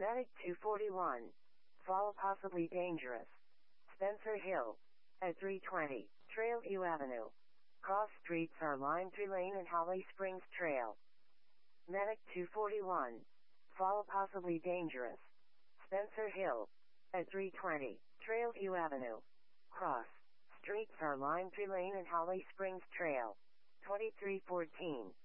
Medic 241. Fall possibly dangerous. Spencer Hill. At 320. Trailview Avenue. Cross streets are Lime Tree Lane and Holly Springs Trail. Medic 241. Fall possibly dangerous. Spencer Hill. At 320. Trailview Avenue. Cross streets are Lime Tree Lane and Holly Springs Trail. 2314.